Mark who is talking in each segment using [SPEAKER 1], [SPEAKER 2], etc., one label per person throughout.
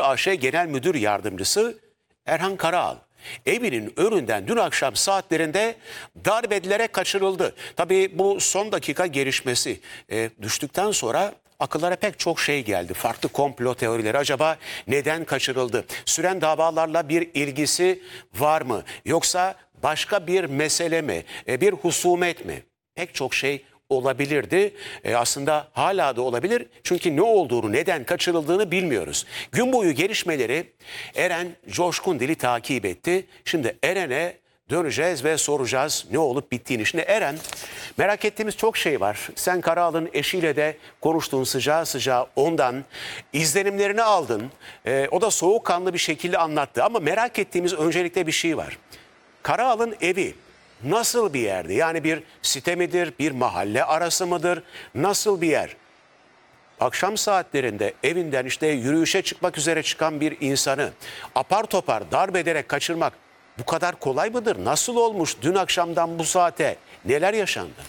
[SPEAKER 1] AŞ Genel Müdür Yardımcısı Erhan Karaal evinin önünden dün akşam saatlerinde darp edilerek kaçırıldı. Tabii bu son dakika gelişmesi düştükten sonra akıllara pek çok şey geldi. Farklı komplo teorileri, acaba neden kaçırıldı? Süren davalarla bir ilgisi var mı? Yoksa başka bir mesele mi? Bir husumet mi? Pek çok şey olabilirdi. Aslında hala da olabilir. Çünkü ne olduğunu, neden kaçırıldığını bilmiyoruz. Gün boyu gelişmeleri Eren Coşkundil'i takip etti. Şimdi Eren'e döneceğiz ve soracağız ne olup bittiğini. Şimdi Eren, merak ettiğimiz çok şey var. Sen Karaal'ın eşiyle de konuştun, sıcağı sıcağı ondan izlenimlerini aldın. O da soğukkanlı bir şekilde anlattı. Ama merak ettiğimiz öncelikle bir şey var. Karaal'ın evi nasıl bir yerdi? Yani bir site midir, bir mahalle arası mıdır? Nasıl bir yer? Akşam saatlerinde evinden işte yürüyüşe çıkmak üzere çıkan bir insanı apar topar darp ederek kaçırmak bu kadar kolay mıdır? Nasıl olmuş dün akşamdan bu saate? Neler yaşandı?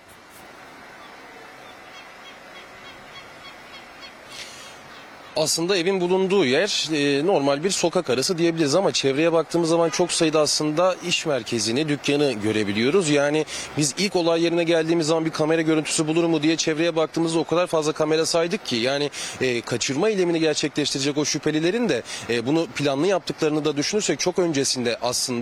[SPEAKER 2] Aslında evin bulunduğu yer normal bir sokak arası diyebiliriz ama çevreye baktığımız zaman çok sayıda aslında iş merkezini, dükkanı görebiliyoruz. Yani biz ilk olay yerine geldiğimiz zaman bir kamera görüntüsü bulur mu diye çevreye baktığımızda o kadar fazla kamera saydık ki yani kaçırma eylemini gerçekleştirecek o şüphelilerin de bunu planlı yaptıklarını da düşünürsek çok öncesinde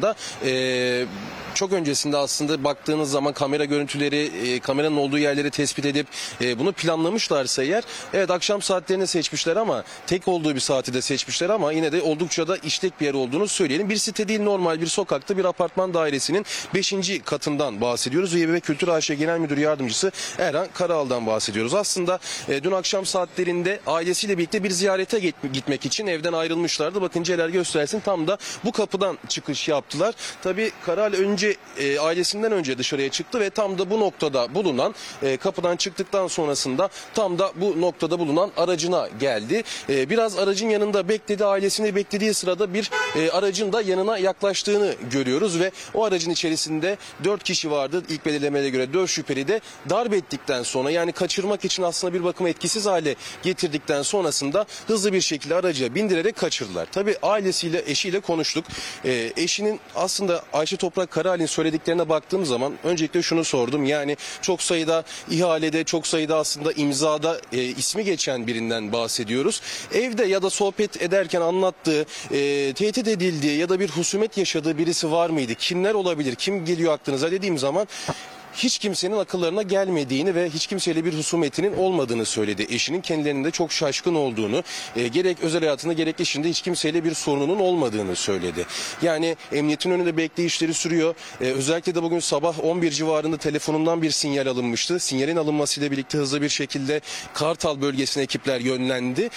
[SPEAKER 2] aslında baktığınız zaman kamera görüntüleri, kameranın olduğu yerleri tespit edip bunu planlamışlarsa eğer, evet akşam saatlerini seçmişler ama tek olduğu bir saati de seçmişler ama yine de oldukça da işlek bir yer olduğunu söyleyelim. Bir site değil, normal bir sokakta bir apartman dairesinin 5. katından bahsediyoruz. ve Kültür AŞ Genel Müdür Yardımcısı Erhan Karaal'dan bahsediyoruz. Aslında dün akşam saatlerinde ailesiyle birlikte bir ziyarete gitmek için evden ayrılmışlardı. Bakın Celal göstersin, tam da bu kapıdan çıkış yaptılar. Tabii Karaal ailesinden önce dışarıya çıktı ve tam da bu noktada bulunan kapıdan çıktıktan sonrasında tam da bu noktada bulunan aracına geldi. Biraz aracın yanında bekledi. Ailesini beklediği sırada bir aracın da yanına yaklaştığını görüyoruz ve o aracın içerisinde 4 kişi vardı. İlk belirlemelere göre 4 şüpheli de darp ettikten sonra, yani kaçırmak için aslında bir bakıma etkisiz hale getirdikten sonrasında hızlı bir şekilde araca bindirerek kaçırdılar. Tabii ailesiyle, eşiyle konuştuk. Eşinin aslında Ayşe Toprak Karaal'in söylediklerine baktığım zaman öncelikle şunu sordum. Yani çok sayıda ihalede, çok sayıda aslında imzada ismi geçen birinden bahsediyoruz. Evde ya da sohbet ederken anlattığı, tehdit edildiği ya da bir husumet yaşadığı birisi var mıydı? Kimler olabilir? Kim geliyor aklınıza dediğim zaman hiç kimsenin akıllarına gelmediğini ve hiç kimseyle bir husumetinin olmadığını söyledi. Eşinin kendilerinin de çok şaşkın olduğunu, gerek özel hayatında gerek eşinde hiç kimseyle bir sorununun olmadığını söyledi. Yani emniyetin önünde bekleyişleri sürüyor. Özellikle de bugün sabah 11 civarında telefonundan bir sinyal alınmıştı. Sinyalin alınmasıyla birlikte hızlı bir şekilde Kartal bölgesine ekipler yönlendi.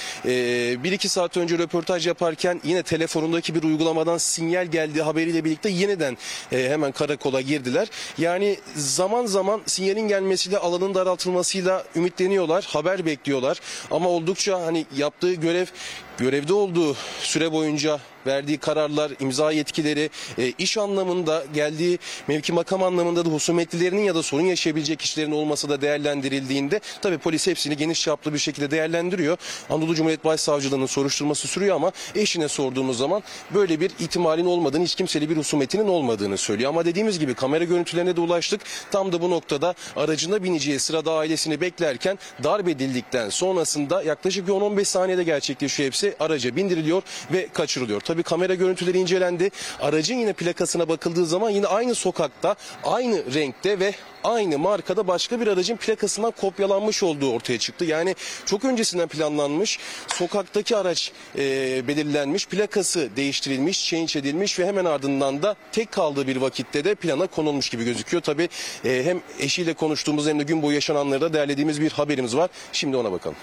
[SPEAKER 2] 1-2 saat önce röportaj yaparken yine telefonundaki bir uygulamadan sinyal geldiği haberiyle birlikte yeniden hemen karakola girdiler. Yani zaman zaman sinyalin gelmesiyle, alanın daraltılmasıyla ümitleniyorlar, haber bekliyorlar. Ama oldukça yaptığı görevde olduğu süre boyunca verdiği kararlar, imza yetkileri, iş anlamında, geldiği mevki makam anlamında da husumetlilerinin ya da sorun yaşayabilecek kişilerin olması da değerlendirildiğinde tabii polis hepsini geniş çaplı bir şekilde değerlendiriyor. Anadolu Cumhuriyet Başsavcılığı'nın soruşturması sürüyor ama eşine sorduğumuz zaman böyle bir ihtimalin olmadığını, hiç kimseyle bir husumetinin olmadığını söylüyor. Ama dediğimiz gibi kamera görüntülerine de ulaştık. Tam da bu noktada aracına bineceği sırada ailesini beklerken darp edildikten sonrasında yaklaşık bir 10-15 saniyede gerçekleşiyor hepsi. Araca bindiriliyor ve kaçırılıyor. Tabii kamera görüntüleri incelendi. Aracın yine plakasına bakıldığı zaman yine aynı sokakta, aynı renkte ve aynı markada başka bir aracın plakasından kopyalanmış olduğu ortaya çıktı. Yani çok öncesinden planlanmış, sokaktaki araç belirlenmiş, plakası değiştirilmiş, change edilmiş ve hemen ardından da tek kaldığı bir vakitte de plana konulmuş gibi gözüküyor. Tabii hem eşiyle konuştuğumuz hem de gün boyu yaşananları da derlediğimiz bir haberimiz var. Şimdi ona bakalım.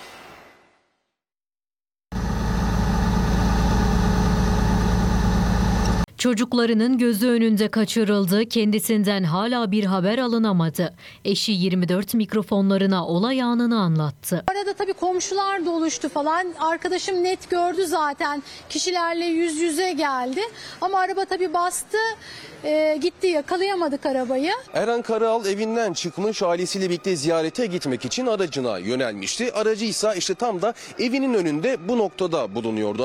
[SPEAKER 3] Çocuklarının gözü önünde kaçırıldı, kendisinden hala bir haber alınamadı. Eşi 24 mikrofonlarına olay anını anlattı.
[SPEAKER 4] Arada tabii komşular da oluştu falan. Arkadaşım net gördü zaten. Kişilerle yüz yüze geldi. Ama araba tabii bastı, gitti, yakalayamadık arabayı.
[SPEAKER 2] Erhan Karaal evinden çıkmış, ailesiyle birlikte ziyarete gitmek için aracına yönelmişti. Aracıysa işte tam da evinin önünde bu noktada bulunuyordu.